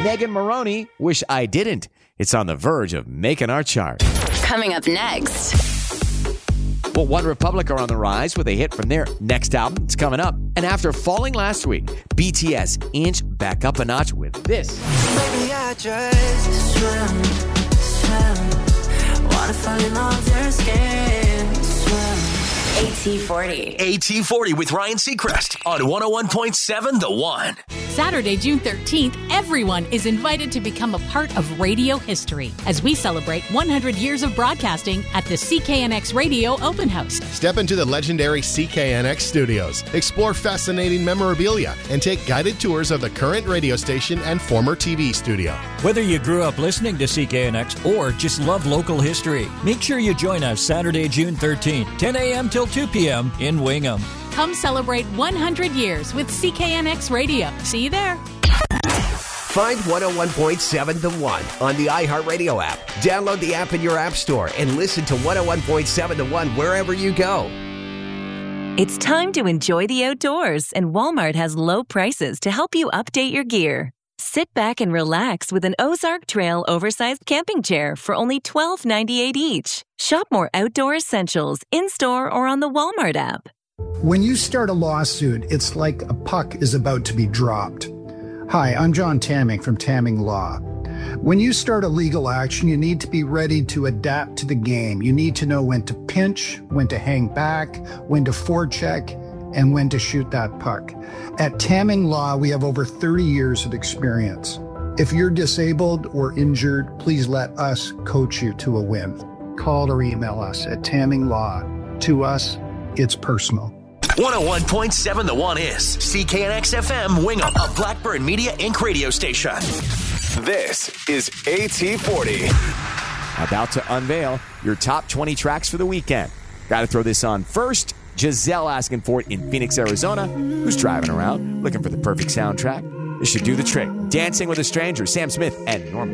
Megan Maroney, Wish I Didn't. It's on the verge of making our chart. Coming up next. Well, One Republic are on the rise with a hit from their next album. It's coming up. And after falling last week, BTS inch back up a notch with this. Baby, I just swim. Wanna fall in all their skin. Swim. AT40. AT40 with Ryan Seacrest on 101.7 The One. Saturday, June 13th, everyone is invited to become a part of radio history as we celebrate 100 years of broadcasting at the CKNX Radio Open House. Step into the legendary CKNX studios, explore fascinating memorabilia, and take guided tours of the current radio station and former TV studio. Whether you grew up listening to CKNX or just love local history, make sure you join us Saturday, June 13th, 10 a.m. till 2 p.m. in Wingham. Come celebrate 100 years with CKNX Radio. See you there. Find 101.7 The One on the iHeartRadio app. Download the app in your app store and listen to 101.7 The One wherever you go. It's time to enjoy the outdoors, and Walmart has low prices to help you update your gear. Sit back and relax with an Ozark Trail oversized camping chair for only $12.98 each. Shop more outdoor essentials in-store or on the Walmart app. When you start a lawsuit, it's like a puck is about to be dropped. Hi, I'm John Tamming from Tamming Law. When you start a legal action, you need to be ready to adapt to the game. You need to know when to pinch, when to hang back, when to forecheck, and when to shoot that puck. At Tamming Law, we have over 30 years of experience. If you're disabled or injured, please let us coach you to a win. Call or email us at Tamming Law. To us, it's personal. 101.7 The One is CKNX FM Wingham, a Blackburn Media Inc. radio station. This is AT40. About to unveil your top 20 tracks for the weekend. Got to throw this on first. Giselle asking for it in Phoenix, Arizona. Who's driving around looking for the perfect soundtrack? This should do the trick. Dancing with a Stranger, Sam Smith and Norman.